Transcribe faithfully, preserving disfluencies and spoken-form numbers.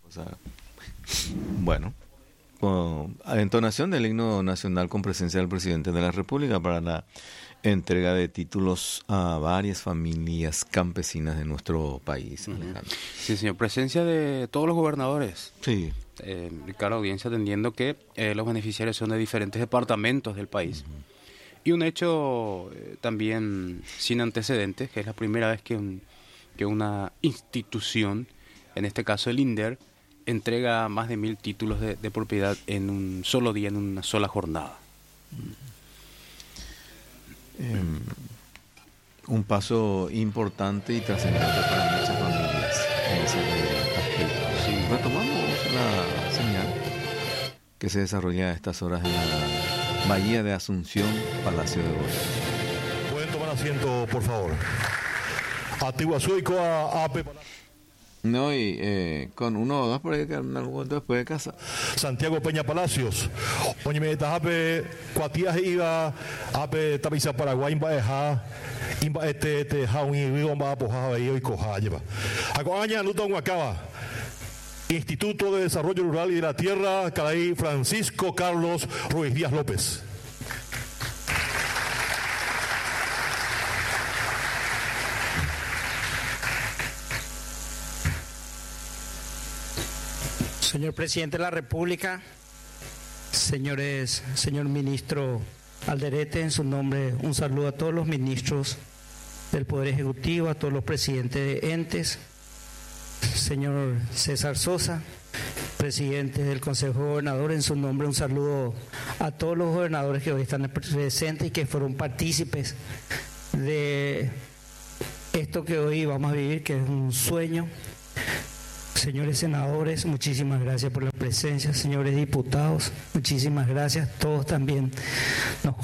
O sea, bueno, con entonación del himno nacional con presencia del presidente de la República para la entrega de títulos a varias familias campesinas de nuestro país. Uh-huh. Alejandro. Sí, señor. Presencia de todos los gobernadores. Sí. Eh, Ricardo, audiencia, atendiendo que eh, los beneficiarios son de diferentes departamentos del país. Uh-huh. Y un hecho eh, también sin antecedentes, que es la primera vez que, un, que una institución, en este caso el INDER, entrega más de mil títulos de, de propiedad en un solo día, en una sola jornada. Eh, un paso importante y trascendente para muchas familias en ese aspecto. Sí. Retomamos la señal que se desarrolla a estas horas en la Bahía de Asunción, Palacio de Gobierno. Pueden tomar asiento, por favor. Atiguazú y Coa A P. No, y eh, con uno o dos por ahí que en algún momento después de casa. Santiago Peña Palacios. Oye, me estás ape cuatías iba ape tapiza Paraguay imba eja imba este este jaun y bomba poja y coja lleva. Acoaña Nutón Huacaba. Instituto de Desarrollo Rural y de la Tierra, Caraí Francisco Carlos Ruiz Díaz López. Señor Presidente de la República, señores, señor Ministro Alderete, en su nombre un saludo a todos los ministros del Poder Ejecutivo, a todos los presidentes de entes, señor César Sosa, presidente del Consejo Gobernador, en su nombre un saludo a todos los gobernadores que hoy están presentes y que fueron partícipes de esto que hoy vamos a vivir, que es un sueño. Señores senadores, muchísimas gracias por la presencia. Señores diputados, muchísimas gracias. Todos también nos